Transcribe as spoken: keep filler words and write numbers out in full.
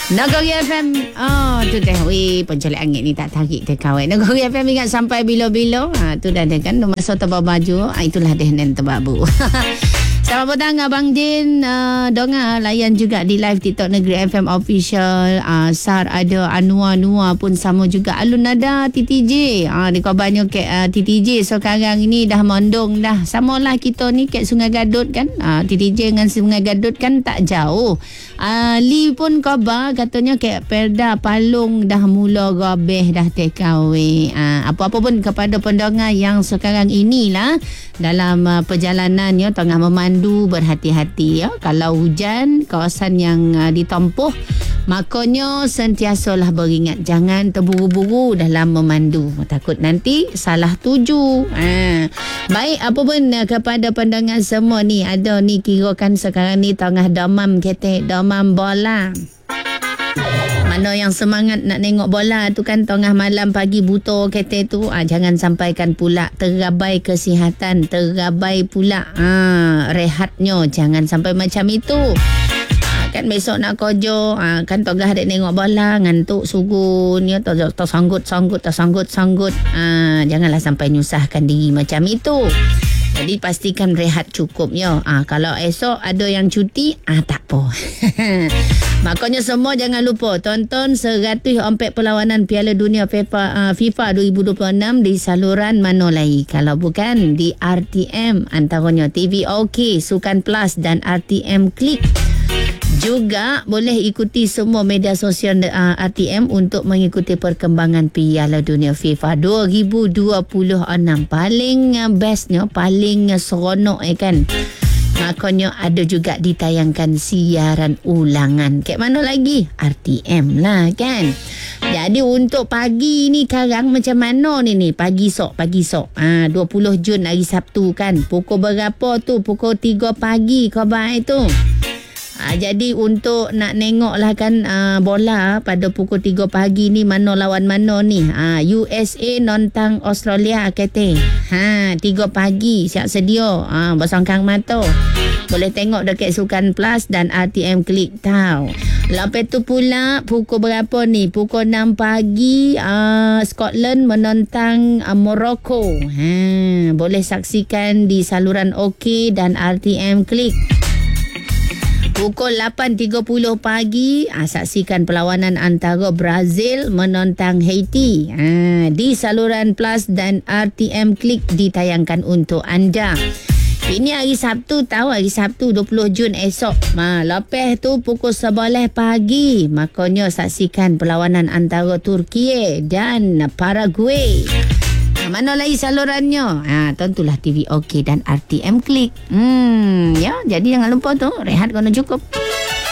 Nagori F M. Oh, tu dah. Weh, pencolek angin ni tak tarik dia kawan. Nagori F M ingat sampai bila-bila. Ha, tu dah dia kan. Masa tebak baju. Ha, itulah dia yang tebabu. Selamat petang Abang Din. Uh, Donga layan juga di live TikTok Negeri F M Official. Uh, Sar ada, Anwar-Nua pun sama juga. Alun Nada T T J. Uh, di kabarnya ke uh, T T J sekarang ini dah mondong dah. Samalah kita ni ke Sungai Gadut kan. Uh, T T J dengan Sungai Gadut kan tak jauh. Uh, Lee pun khabar katanya ke Perda Palung dah mula gabeh dah take away. Uh, apa-apa pun kepada pendengar yang sekarang inilah dalam uh, perjalanan ya, tengah memandu, berhati-hati ya. Kalau hujan kawasan yang uh, ditempuh, makanya sentiasalah beringat jangan terburu-buru dalam memandu, takut nanti salah tuju. Ha. Baik, apa pun uh, kepada pendengar semua ni, ada ni kirakan sekarang ni tengah domam ketek, domam bola. Mana yang semangat nak tengok bola tu kan tengah malam pagi buta kete tu, ah, jangan sampaikan pula terabai kesihatan, terabai pula ah, rehatnya, jangan sampai macam itu. Ah, kan besok nak kerja, ah, kan tengah dek tengok bola ngantuk sugun ya, tersanggut-sanggut tersanggut-sanggut. Ah, janganlah sampai nyusahkan diri macam itu. Jadi pastikan rehat cukup ya. Ah, kalau esok ada yang cuti, ah tak apa. Makanya semua jangan lupa tonton seratus empat perlawanan Piala Dunia FIFA uh, FIFA dua ribu dua puluh enam di saluran mana lagi kalau bukan di R T M, antaranya T V OK, Sukan Plus dan R T M Klik. Juga boleh ikuti semua media sosial uh, R T M untuk mengikuti perkembangan Piala Dunia FIFA dua ribu dua puluh enam. Paling uh, bestnya, paling uh, seronok eh kan. Makanya ada juga ditayangkan siaran ulangan. Kayak mana lagi? R T M lah kan. Jadi untuk pagi ni sekarang macam mana ni ni? Pagi sok, pagi sok. Ah, dua puluh Jun hari Sabtu kan. Pukul berapa tu? Pukul tiga pagi khabar itu. Ha, jadi untuk nak tengok lah kan uh, bola pada pukul tiga pagi ni, mana lawan mana ni. Ha, U S A nontang Australia kata. Ha, tiga pagi siap sedia. Ha, bersangkang mata. Boleh tengok dekat Sukan Plus dan R T M Klik tau. Lepas tu pula pukul berapa ni? Pukul enam pagi uh, Scotland menentang uh, Morocco. Ha, boleh saksikan di saluran OK dan R T M Klik. Pukul lapan tiga puluh pagi, ah, saksikan perlawanan antara Brazil menentang Haiti. Ah, di saluran Plus dan R T M Klik ditayangkan untuk anda. Ini hari Sabtu tahu, hari Sabtu dua puluh Jun esok. Ma, lepas tu pukul sebelas pagi, makanya saksikan perlawanan antara Turki dan Paraguay. Mana lagi salurannya? Ha, tentulah T V OK dan R T M Klik. Hmm, ya, jadi jangan lupa tu rehat kena cukup.